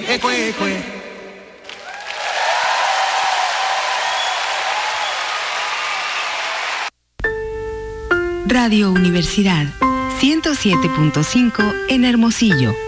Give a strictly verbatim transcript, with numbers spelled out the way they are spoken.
ecue, ecue. Radio Universidad ciento siete punto cinco en Hermosillo.